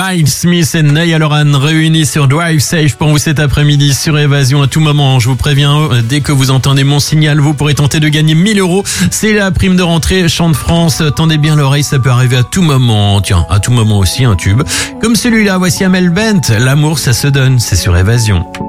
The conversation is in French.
Miles Smith et Niall Horan réunis sur Drive Safe pour vous cet après-midi sur Évasion à tout moment. Je vous préviens, dès que vous entendez mon signal, vous pourrez tenter de gagner 1000 €. C'est la prime de rentrée Chant de France. Tendez bien l'oreille, ça peut arriver à tout moment. Tiens, à tout moment aussi un tube. Comme celui-là, voici Amel Bent. L'amour, ça se donne, c'est sur Évasion.